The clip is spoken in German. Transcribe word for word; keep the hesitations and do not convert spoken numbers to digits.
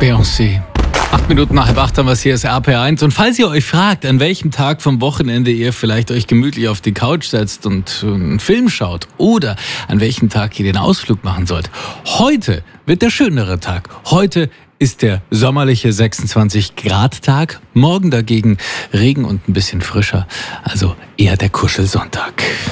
Beyoncé. Acht Minuten nach halb acht haben wir es, hier ist R P eins. Und falls ihr euch fragt, an welchem Tag vom Wochenende ihr vielleicht euch gemütlich auf die Couch setzt und einen Film schaut oder an welchem Tag ihr den Ausflug machen sollt, heute wird der schönere Tag. Heute ist der sommerliche sechsundzwanzig Grad Tag. Morgen dagegen Regen und ein bisschen frischer. Also eher der Kuschelsonntag.